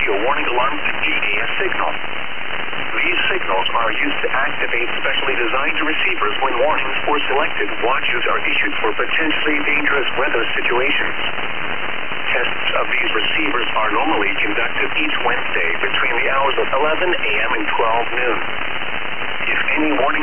radio warning alarm GAS signal. These signals are used to activate specially designed receivers when warnings for selected watches are issued for potentially dangerous weather situations. Tests of these receivers are normally conducted each Wednesday between the hours of 11 a.m. and 12 noon. If any warning